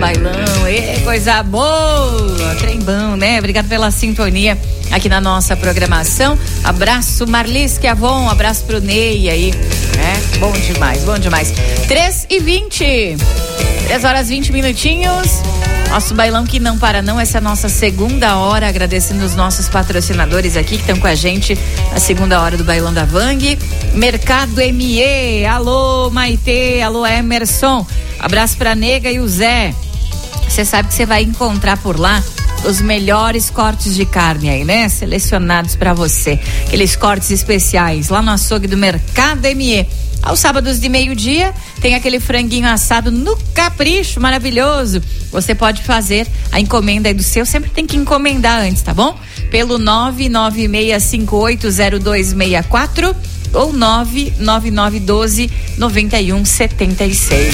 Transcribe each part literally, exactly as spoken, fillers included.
bailão. E coisa boa, trem bom, né? Obrigado pela sintonia aqui na nossa programação. Abraço, Marlis Chiavon, abraço pro Ney aí, né? Bom demais, bom demais. três e vinte, três horas e vinte minutinhos. Nosso bailão que não para não, essa é a nossa segunda hora, agradecendo os nossos patrocinadores aqui que estão com a gente na segunda hora do Bailão da Vang. Mercado M E, alô Maitê, alô Emerson, abraço pra Nega e o Zé. Você sabe que você vai encontrar por lá os melhores cortes de carne aí, né? Selecionados pra você, aqueles cortes especiais lá no açougue do Mercado M E. Aos sábados de meio-dia tem aquele franguinho assado no capricho, maravilhoso. Você pode fazer a encomenda aí do seu, sempre tem que encomendar antes, tá bom? Pelo nove nove seis cinco oito zero dois seis quatro ou nove nove nove um dois nove um sete seis.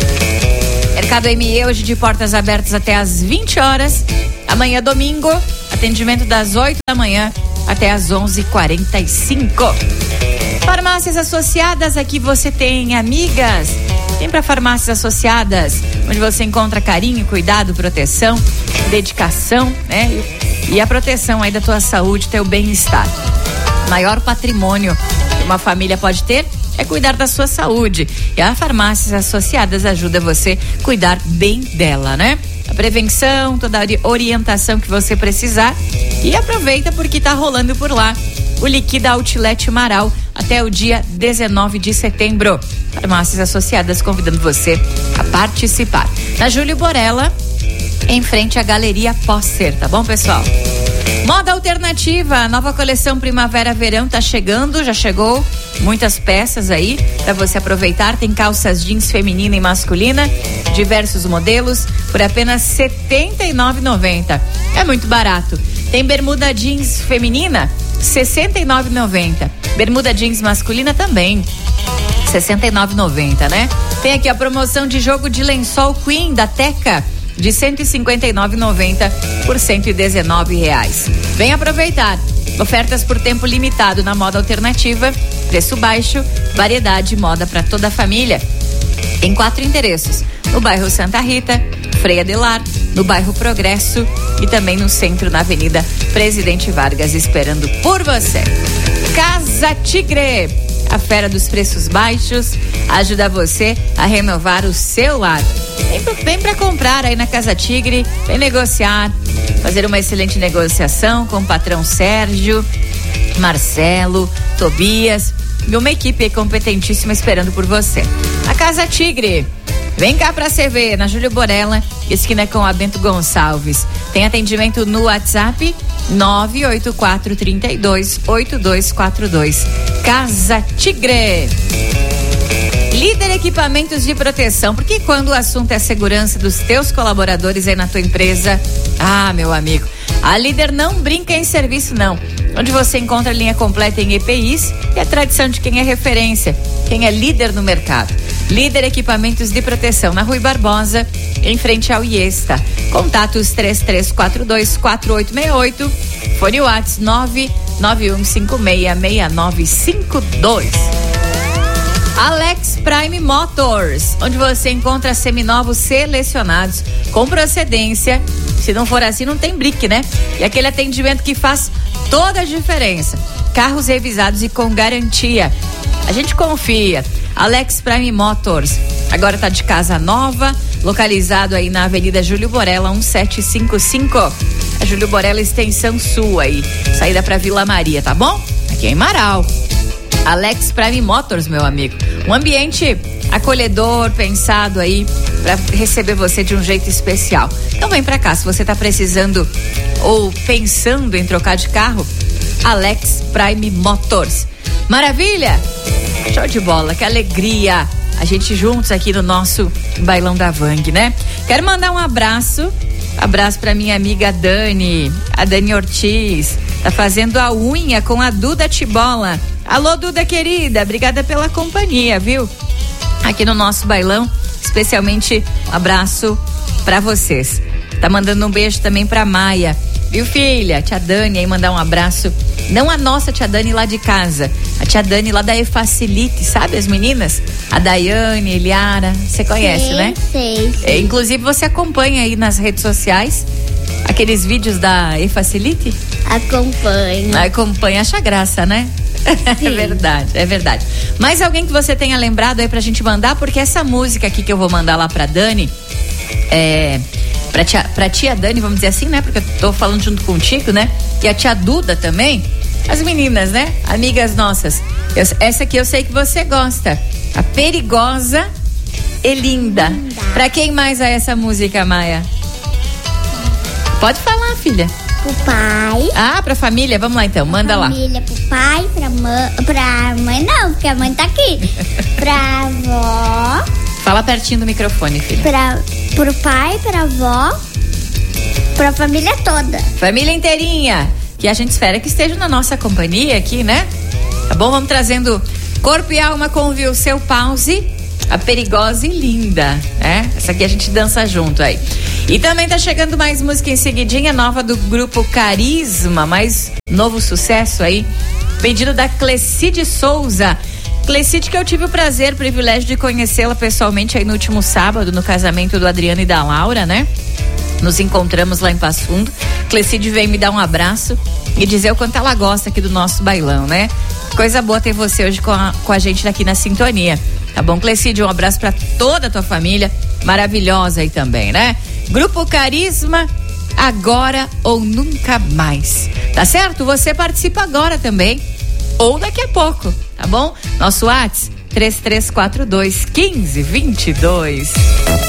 Mercado M E hoje de portas abertas até às vinte horas. Amanhã domingo, atendimento das oito da manhã até às onze e quarenta e cinco. Farmácias Associadas, aqui você tem amigas. Tem para Farmácias Associadas, onde você encontra carinho, cuidado, proteção, dedicação, né? E, e a proteção aí da tua saúde, teu bem-estar. Maior patrimônio que uma família pode ter é cuidar da sua saúde. E a Farmácias Associadas ajuda você a cuidar bem dela, né? A prevenção, toda a orientação que você precisar. E aproveita porque tá rolando por lá o Liquida Outlet Marau até o dia dezenove de setembro. Farmácias Associadas convidando você a participar. Na Júlio Borella, em frente à Galeria Posser, tá bom, pessoal? Moda Alternativa, nova coleção Primavera-Verão tá chegando, já chegou. Muitas peças aí para você aproveitar. Tem calças jeans feminina e masculina, diversos modelos por apenas setenta e nove reais e noventa centavos. É muito barato. Tem bermuda jeans feminina, sessenta e nove reais e noventa centavos. Bermuda jeans masculina também, sessenta e nove reais e noventa centavos, né? Tem aqui a promoção de jogo de lençol Queen da Teca, de cento e cinquenta e nove reais e noventa centavos por cento e dezenove reais. Vem aproveitar. Ofertas por tempo limitado na Moda Alternativa, preço baixo, variedade e moda para toda a família. Em quatro endereços: no bairro Santa Rita, Frei Adelar, no bairro Progresso e também no centro, na Avenida Presidente Vargas, esperando por você. Casa Tigre, a fera dos preços baixos, ajuda você a renovar o seu lar. Vem, vem para comprar aí na Casa Tigre, vem negociar, fazer uma excelente negociação com o patrão Sérgio, Marcelo, Tobias e uma equipe competentíssima esperando por você. A Casa Tigre, vem cá pra C V, na Júlio Borella, esquina com a Bento Gonçalves. Tem atendimento no WhatsApp nove oito quatro três dois oito dois quatro dois. Casa Tigre. Líder Equipamentos de Proteção, porque quando o assunto é a segurança dos teus colaboradores aí na tua empresa, ah, meu amigo, a Líder não brinca em serviço não, onde você encontra a linha completa em E P Is e a tradição de quem é referência, quem é líder no mercado. Líder Equipamentos de Proteção, na Rui Barbosa, em frente ao Iesta. Contatos três três quatro dois quatro oito seis oito, fone WhatsApp nove nove um cinco seis seis nove cinco dois. Alex Prime Motors, onde você encontra seminovos selecionados com procedência. Se não for assim, não tem brique, né? E aquele atendimento que faz toda a diferença. Carros revisados e com garantia. A gente confia. Alex Prime Motors, agora tá de casa nova, localizado aí na Avenida Júlio Borella um sete cinco cinco. A Júlio Borella Extensão Sul aí, saída pra Vila Maria, tá bom? Aqui em Marau. Alex Prime Motors, meu amigo. Um ambiente acolhedor, pensado aí para receber você de um jeito especial. Então vem pra cá, se você tá precisando ou pensando em trocar de carro, Alex Prime Motors. Maravilha? Show de bola, que alegria. A gente juntos aqui no nosso Bailão da Vang, né? Quero mandar um abraço, abraço pra minha amiga Dani, a Dani Ortiz. Tá fazendo a unha com a Duda Tibola. Alô, Duda querida, obrigada pela companhia, viu? Aqui no nosso bailão, especialmente um abraço pra vocês. Tá mandando um beijo também pra Maia, viu, filha? Tia Dani aí mandar um abraço Não a nossa tia Dani lá de casa, a tia Dani lá da E-Facilite, sabe as meninas? A Daiane, Eliara, você conhece, sei, né? Sei, sei. É, inclusive você acompanha aí nas redes sociais aqueles vídeos da E-Facilite? Acompanho. Acompanha, acha graça, né? Sim. É verdade, é verdade. Mais alguém que você tenha lembrado aí pra gente mandar, porque essa música aqui que eu vou mandar lá pra Dani, é, pra tia, pra tia Dani, vamos dizer assim, né? Porque eu tô falando junto contigo, né? E a tia Duda também, as meninas, né? Amigas nossas. Eu, essa aqui eu sei que você gosta. A Perigosa e Linda. Linda. Pra quem mais é essa música, Maia? Pode falar, filha. Pro pai. Ah, pra família, vamos lá então, manda pra lá. Família, pro pai, pra mãe. Pra mãe não, porque a mãe tá aqui. Pra avó. Fala pertinho do microfone, filha. Pra, pro pai, pra avó. Pra família toda. Família inteirinha, que a gente espera que esteja na nossa companhia aqui, né? Tá bom? Vamos trazendo Corpo e Alma com o Seu Pause, a Perigosa e Linda, né? Essa aqui a gente dança junto aí. E também tá chegando mais música em seguidinha, nova do grupo Carisma, mais novo sucesso aí, pedido da Clecide Souza. Clecide, que eu tive o prazer, o privilégio de conhecê-la pessoalmente aí no último sábado, no casamento do Adriano e da Laura, né? Nos encontramos lá em Passo Fundo. Clecide veio me dar um abraço e dizer o quanto ela gosta aqui do nosso bailão, né? Coisa boa ter você hoje com a, com a gente aqui na sintonia. Tá bom, Clecide? Um abraço pra toda a tua família, maravilhosa aí também, né? Grupo Carisma, Agora ou Nunca Mais. Tá certo? Você participa agora também, ou daqui a pouco, tá bom? Nosso WhatsApp, três três quatro dois, um cinco dois dois.